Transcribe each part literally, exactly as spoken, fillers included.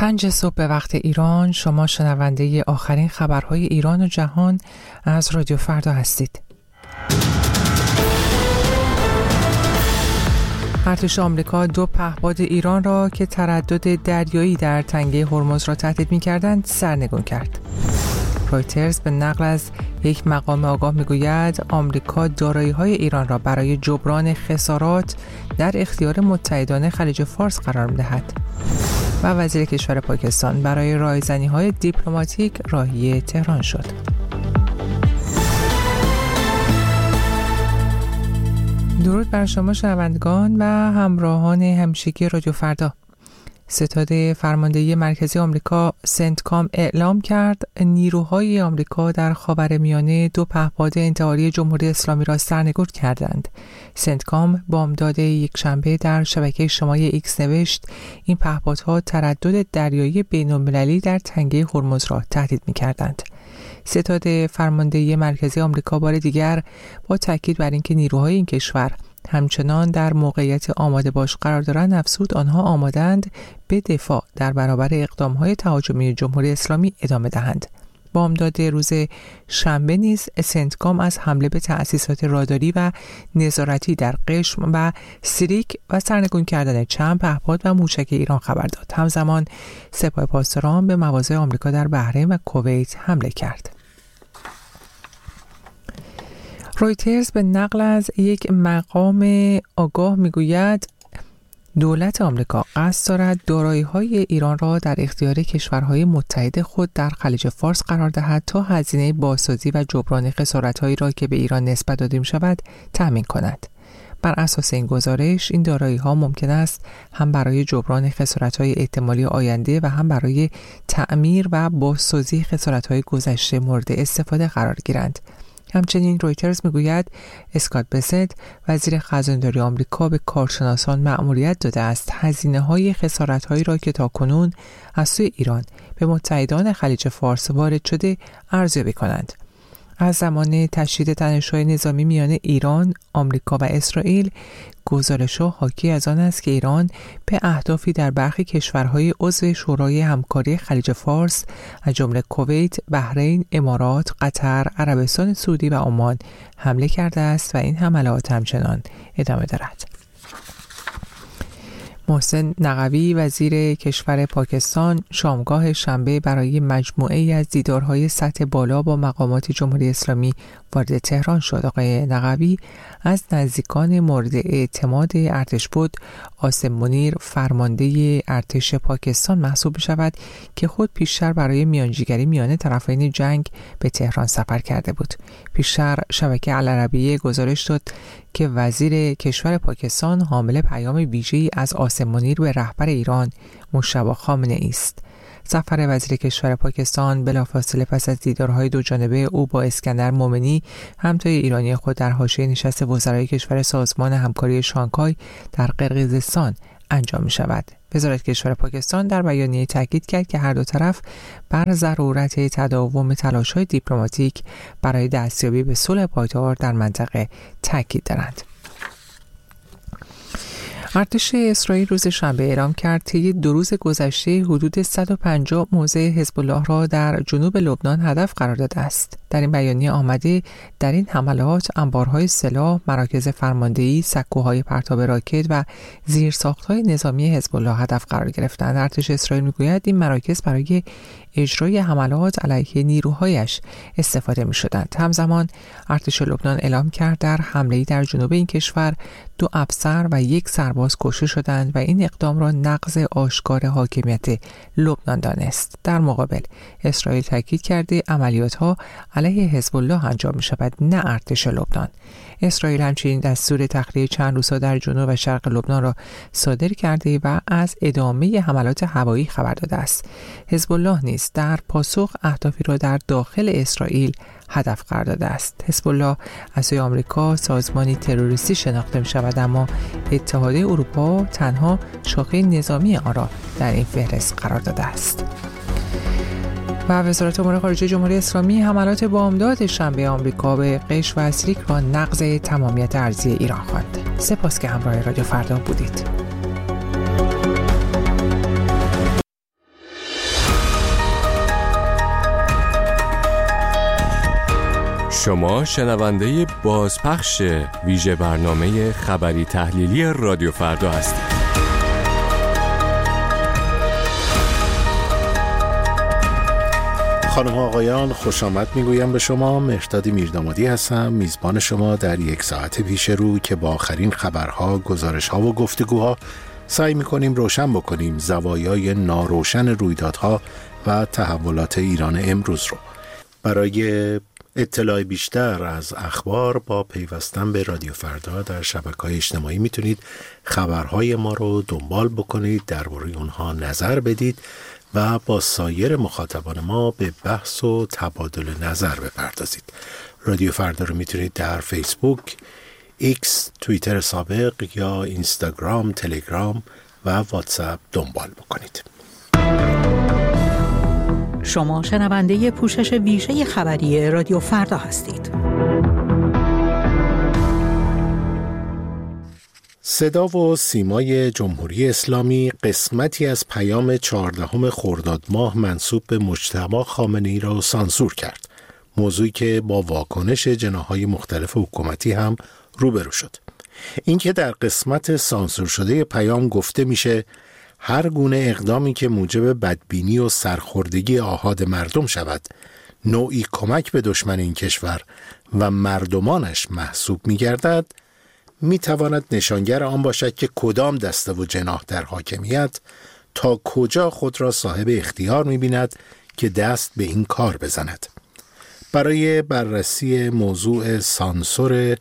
پنج صبح به وقت ایران. شما شنونده آخرین خبرهای ایران و جهان از رادیو فردا هستید. ارتش آمریکا دو پهپاد ایران را که تردد دریایی در تنگه هرمز را تهدید می‌کردند سرنگون کرد. رویترز به نقل از یک مقام آگاه میگوید آمریکا دارایی‌های ایران را برای جبران خسارات در اختیار متحدان خلیج فارس قرار می‌دهد. و وزیر کشور پاکستان برای رایزنی‌های دیپلماتیک راهی تهران شد. درود بر شما شنوندگان و همراهان همیشگی رادیو فردا. ستاد فرماندهی مرکزی آمریکا سنتکام اعلام کرد نیروهای آمریکا در خاورمیانه دو پهپاد انتحاری جمهوری اسلامی را سرنگون کردند. سنتکام بامداد یک شنبه در شبکه اجتماعی ایکس نوشت این پهپادها تردد دریایی بین‌المللی در تنگه هرمز را تهدید می‌کردند. ستاد فرماندهی مرکزی آمریکا بار دیگر با تاکید بر اینکه نیروهای این کشور همچنان در موقعیت آماده باش قرار دارند افزود آنها آمادند به دفاع در برابر اقدام‌های تهاجمی جمهوری اسلامی ادامه دهند. بامداد روز شنبه نیز سنتکام از حمله به تأسیسات راداری و نظارتی در قشم و سیریک و سرنگون کردن چند پهپاد و موشک ایران خبر داد. همزمان سپاه پاسداران به مواضع آمریکا در بحرین و کویت حمله کرد. رویترز به نقل از یک مقام آگاه میگوید دولت آمریکا قصد دارد دارایی‌های ایران را در اختیار کشورهای متحد خود در خلیج فارس قرار دهد تا هزینه بازسازی و جبران خسارت‌هایی را که به ایران نسبت داده می‌شود تأمین کند. بر اساس این گزارش این دارایی‌ها ممکن است هم برای جبران خسارت‌های احتمالی آینده و هم برای تعمیر و بازسازی خسارت‌های گذشته مورد استفاده قرار گیرند. همچنین رویترز میگوید اسکات بسنت وزیر خزانداری آمریکا به کارشناسان مأموریت داده است هزینه‌های خسارت‌هایی را که تاکنون از سوی ایران به متحدان خلیج فارس وارد شده ارزیابی کنند. از زمان تشدید تنش‌های نظامی میان ایران، آمریکا و اسرائیل گزارش‌ها حاکی از آن است که ایران به اهدافی در برخی کشورهای عضو شورای همکاری خلیج فارس از جمله کویت، بحرین، امارات، قطر، عربستان سعودی و عمان حمله کرده است و این حملات همچنان ادامه دارد. محسن نقوی وزیر کشور پاکستان شامگاه شنبه برای مجموعه‌ای از دیدارهای سطح بالا با مقامات جمهوری اسلامی وارد تهران شد. آقای نقوی از نزدیکان مورد اعتماد ارتش بود. عاصم منیر فرمانده ارتش پاکستان محسوب شود که خود پیشتر برای میانجیگری میان طرفین جنگ به تهران سفر کرده بود. پیشتر شبکه العربیه گزارش داد که وزیر کشور پاکستان حامل پیام ویژه‌ای از عاصم منیر به رهبر ایران مجتبی خامنه‌ای است. سفر وزیر کشور پاکستان بلافاصله پس از دیدارهای دو جانبه او با اسکندر مومنی همتای ایرانی خود در حاشیه نشست وزرای کشور سازمان همکاری شانگهای در قرقیزستان انجام می شود. وزارت کشور پاکستان در بیانیه تاکید کرد که هر دو طرف بر ضرورت تداوم تلاش‌های دیپلماتیک برای دستیابی به صلح پایدار در منطقه تاکید دارند. ارتش اسرائیل روز شنبه اعلام کرد طی دو روز گذشته حدود صد و پنجاه موضع حزب الله را در جنوب لبنان هدف قرار داده است. در این بیانیه آمده در این حملات انبارهای سلاح، مراکز فرماندهی، سکوهای پرتاب راکت و زیرساخت‌های نظامی حزب الله هدف قرار گرفتند. ارتش اسرائیل میگوید این مراکز برای اجرای حملات علیه نیروهایش استفاده می‌شدند. همزمان ارتش لبنان اعلام کرد در حمله‌ای در جنوب این کشور دو افسر و یک سرباز کشته شدند و این اقدام را نقض آشکار حاکمیت لبنان دانست. در مقابل اسرائیل تاکید کرده عملیات‌ها علیه حزب الله انجام می‌شود نه ارتش لبنان. اسرائیل همچنین دستور تخلیه چند روزها در جنوب و شرق لبنان را صادر کرده و از ادامه حملات هوایی خبر داده است. حزب الله نیز در پاسخ اهدافی را در داخل اسرائیل هدف قرار داده است. حزب الله از سوی آمریکا سازمانی تروریستی شناخته می شود، اما اتحادیه اروپا تنها شاخه نظامی آن را در این فهرست قرار داده است. و وزارت امور خارجه جمهوری اسلامی حملات بامداد شنبه آمریکا به قشم و سیریک را نقض تمامیت ارضی ایران خواند. سپاس که همراه رادیو فردا بودید. شما شنونده بازپخش ویژه برنامه خبری تحلیلی رادیو فردا هستید. خانم ها آقایان، خوش آمد میگویم به شما. مهرداد میردامادی هستم، میزبان شما در یک ساعت پیش رو که با آخرین خبرها، گزارشها و گفتگوها سعی میکنیم روشن بکنیم زوایای ناروشن رویدادها و تحولات ایران امروز رو. برای اطلاع بیشتر از اخبار با پیوستن به رادیو فردا در شبکه‌های اجتماعی میتونید خبرهای ما رو دنبال بکنید، درباره اونها نظر بدید و با سایر مخاطبان ما به بحث و تبادل نظر بپردازید. رادیو فردا رو میتونید در فیسبوک، ایکس، توییتر سابق یا اینستاگرام، تلگرام و واتساپ دنبال بکنید. شما شنونده پوشش ویژه خبری رادیو فردا هستید. صدا و سیمای جمهوری اسلامی قسمتی از پیام چهاردهم خرداد ماه منسوب به مجتبی خامنه‌ای را سانسور کرد. موضوعی که با واکنش جناح‌های مختلف حکومتی هم روبرو شد. اینکه در قسمت سانسور شده پیام گفته میشه هر گونه اقدامی که موجب بدبینی و سرخوردگی آحاد مردم شود نوعی کمک به دشمن این کشور و مردمانش محسوب می‌گردد، می‌تواند نشانگر آن باشد که کدام دسته و جناح در حاکمیت تا کجا خود را صاحب اختیار می‌بیند که دست به این کار بزند. برای بررسی موضوع سانسور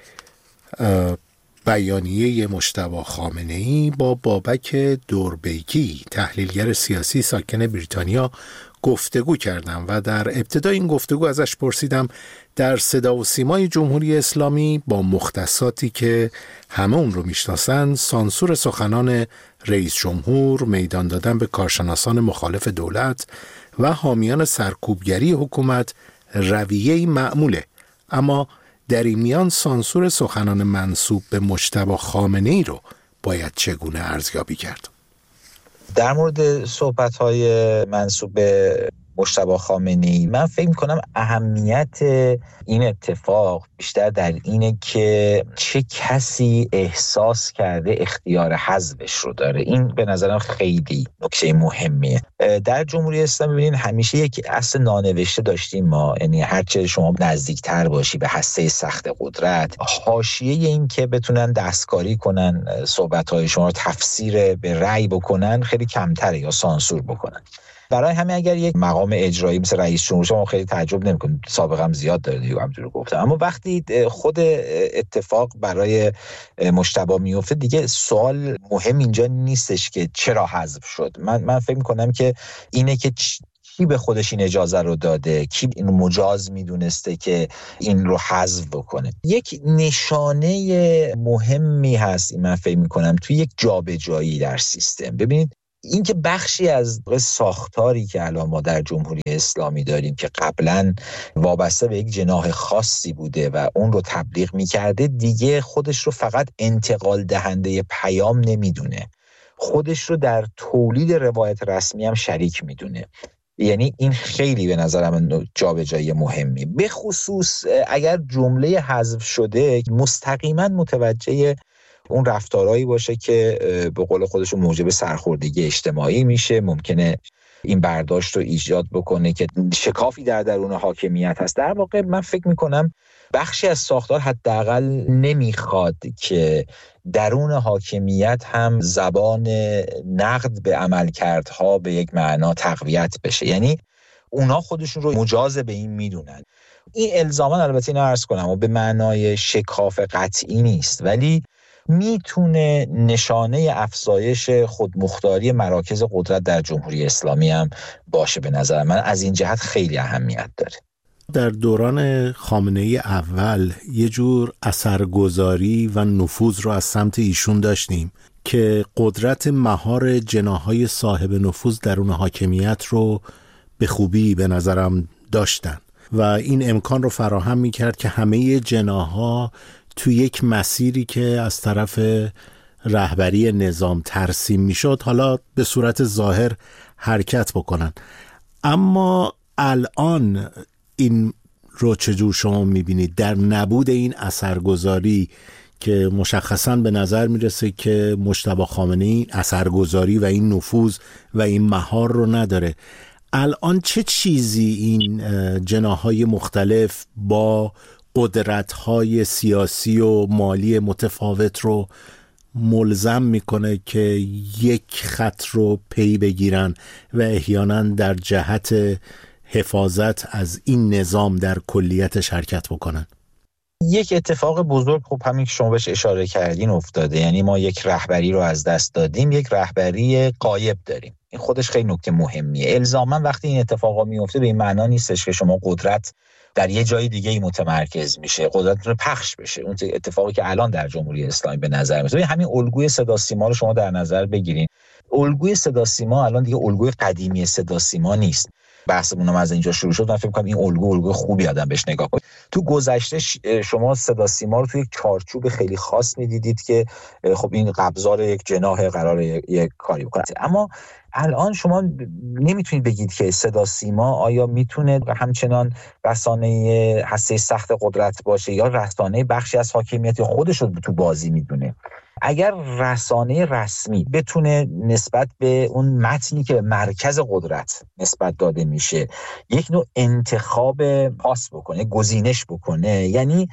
بیانیه مجتبی خامنه‌ای با بابک دوربیکی، تحلیلگر سیاسی ساکن بریتانیا، گفتگو کردم و در ابتدای این گفتگو ازش پرسیدم در صدا و سیمای جمهوری اسلامی با مختصاتی که همه اون رو میشناسن، سانسور سخنان رئیس جمهور، میدان دادن به کارشناسان مخالف دولت و حامیان سرکوبگری حکومت رویه‌ای معموله، اما در این میان سانسور سخنان منسوب به مجتبی خامنه‌ای رو باید چگونه ارزیابی کرد؟ در مورد صحبت‌های منسوب به مجتبی خامنه‌ای من فکر می‌کنم اهمیت این اتفاق بیشتر در اینه که چه کسی احساس کرده اختیار حذفش رو داره. این به نظرم خیلی نکته مهمیه. در جمهوری اسلامی ببینید همیشه یک اصل نانوشته داشتیم ما، یعنی هرچه شما نزدیکتر باشی به هسته سخت قدرت، حاشیه این که بتونن دستکاری کنن صحبت‌های شما رو تفسیر به رأی بکنن خیلی کمتره یا سانسور بکنن. برای همین اگر یک مقام اجرایی مثل رئیس جمهور شما خیلی تعجب نمی‌کنید، سابقه هم زیاد داره دیگه، همونجوری گفتم. اما وقتی خود اتفاق برای مجتبی میفته دیگه سوال مهم اینجا نیستش که چرا حذف شد. من من فکر می‌کنم که اینه که کی به خودش این اجازه رو داده، کی اینو مجاز میدونسته که این رو حذف بکنه. یک نشانه مهمی هست من فکر می‌کنم توی یک جابجایی در سیستم. ببینید این که بخشی از ساختاری که الان ما در جمهوری اسلامی داریم که قبلا وابسته به یک جناح خاصی بوده و اون رو تبلیغ میکرده، دیگه خودش رو فقط انتقال دهنده پیام نمیدونه، خودش رو در تولید روایت رسمی هم شریک میدونه. یعنی این خیلی به نظرم جابجایی مهمی، به خصوص اگر جمله حذف شده مستقیما متوجه اون رفتارهایی باشه که به قول خودشون موجب سرخوردگی اجتماعی میشه، ممکنه این برداشت رو ایجاد بکنه که شکافی در درون حاکمیت هست. در واقع من فکر میکنم بخشی از ساختار حداقل نمیخواد که درون حاکمیت هم زبان نقد به عملکردها به یک معنا تقویت بشه، یعنی اونا خودشون رو مجاز به این میدونن. این الزاما البته اینا عرض کنم و به معنای شکاف قطعی نیست، ولی میتونه نشانه افزایش خودمختاری مراکز قدرت در جمهوری اسلامی هم باشه. به نظر من از این جهت خیلی اهمیت داره. در دوران خامنه‌ای اول یه جور اثرگذاری و نفوذ رو از سمت ایشون داشتیم که قدرت مهار جناح‌های صاحب نفوذ درون حاکمیت رو به خوبی به نظرم داشتن و این امکان رو فراهم می‌کرد که همه جناح‌ها تو یک مسیری که از طرف رهبری نظام ترسیم میشد حالا به صورت ظاهر حرکت بکنن. اما الان این رو چجور شما میبینید در نبود این اثرگذاری که مشخصاً به نظر میرسه که مجتبی خامنه‌ای اثرگذاری و این نفوذ و این مهار رو نداره؟ الان چه چیزی این جناح‌های مختلف با قدرت‌های سیاسی و مالی متفاوت رو ملزم میکنه که یک خط رو پی بگیرن و احیانا در جهت حفاظت از این نظام در کلیتش حرکت بکنن؟ یک اتفاق بزرگ خب همین که شما بهش اشاره کردین افتاده، یعنی ما یک رهبری رو از دست دادیم، یک رهبری غایب داریم. این خودش خیلی نکته مهمیه. الزاما وقتی این اتفاقا میفته به این معنا نیستش که شما قدرت در یه جای دیگه ای متمرکز میشه، قدرت رو پخش بشه. اون اتفاقی که الان در جمهوری اسلامی به نظر میاد، همین الگوی صدا سیما رو شما در نظر بگیرین. الگوی صدا سیما الان دیگه الگوی قدیمی صدا سیما نیست. بحثمون از اینجا شروع شد. من فکر می‌کنم این الگو الگو خوبی آدم بهش نگاه کنه. تو گذشته شما صدا سیما رو تو یک چارچوب خیلی خاص می‌دیدید که خب این ابزار یک جناح قرار یک کاری بکنه. اما الان شما نمیتونید بگید که صدا سیما آیا میتونه همچنان رسانه هسته سخت قدرت باشه یا رسانه بخشی از حاکمیت خودش رو تو بازی میدونه. اگر رسانه رسمی بتونه نسبت به اون متنی که مرکز قدرت نسبت داده میشه یک نوع انتخاب پاس بکنه، گزینش بکنه، یعنی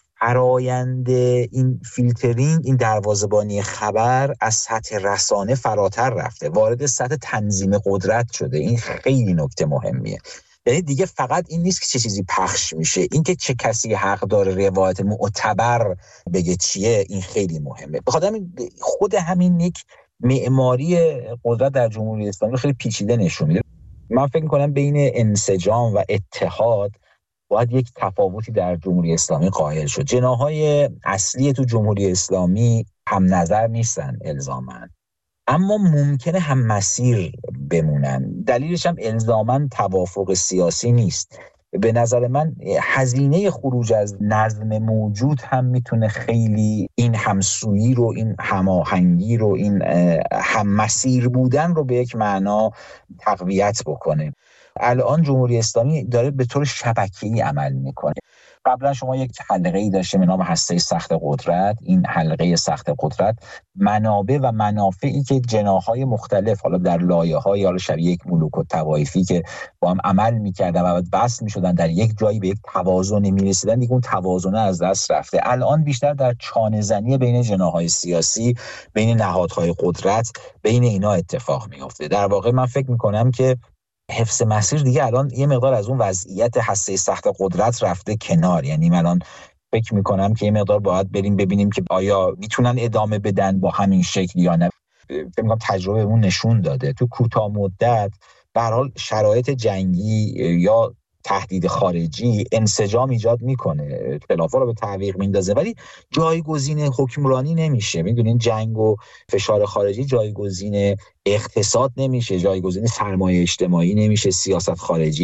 فرآیند این فیلترینگ، این دروازه‌بانی خبر از سطح رسانه فراتر رفته، وارد سطح تنظیم قدرت شده. این خیلی نکته مهمیه. یعنی دیگه فقط این نیست که چه چیزی پخش میشه، این که چه کسی حق داره روایت معتبر بگه چیه، این خیلی مهمه. بخاطر همین خود همین یک معماری قدرت در جمهوری اسلامی خیلی پیچیده نشون میده. من فکر می‌کنم بین انسجام و اتحاد باید یک تفاوتی در جمهوری اسلامی قائل شد. جناح‌های اصلی تو جمهوری اسلامی هم نظر نیستن الزاماً، اما ممکنه هم مسیر بمونن. دلیلش هم الزاماً توافق سیاسی نیست. به نظر من هزینه خروج از نظم موجود هم میتونه خیلی این همسویی رو، این هماهنگی رو، این هم مسیر بودن رو به یک معنا تقویت بکنه. الان جمهوری اسلامی داره به طور شبکه‌ای عمل میکنه. قبلا شما یک حلقه‌ای داشته به نام هسته سخت قدرت. این حلقه سخت قدرت منابع و منافعی که جناح‌های مختلف حالا در لایه‌های یا شبیه یک ملوک و طوایفی که با هم عمل می‌کردن و بعد بس می‌شدن در یک جایی به یک توازن می‌رسیدن، دیگه اون توازن از دست رفته. الان بیشتر در چانه‌زنی بین جناح‌های سیاسی، بین نهادهای قدرت، بین اینا اتفاق می‌افته. در واقع من فکر می‌کنم که حفظ مسیر دیگه الان یه مقدار از اون وضعیت هسته سخت قدرت رفته کنار. یعنی من الان فکر میکنم که یه مقدار باید بریم ببینیم که آیا میتونن ادامه بدن با همین شکل یا نه. فکر میکنم تجربه اون نشون داده تو کوتاه مدت به هر حال شرایط جنگی یا تهدید خارجی انسجام ایجاد میکنه، خلافا رو به تعویق میندازه، ولی جایگزین حکمرانی نمیشه. میدونین جنگ و فشار خارجی جایگزین اقتصاد نمیشه، جایگزین سرمایه اجتماعی نمیشه، سیاست خارجی